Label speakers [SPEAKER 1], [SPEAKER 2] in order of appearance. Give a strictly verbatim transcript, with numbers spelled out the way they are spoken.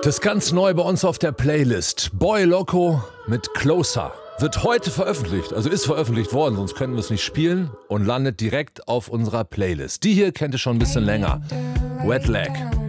[SPEAKER 1] Das ist ganz neu bei uns auf der Playlist. Boy Loco mit Closer. Wird heute veröffentlicht, also ist veröffentlicht worden, sonst könnten wir es nicht spielen und landet direkt auf unserer Playlist. Die hier kennt ihr schon ein bisschen länger. Wet Leg.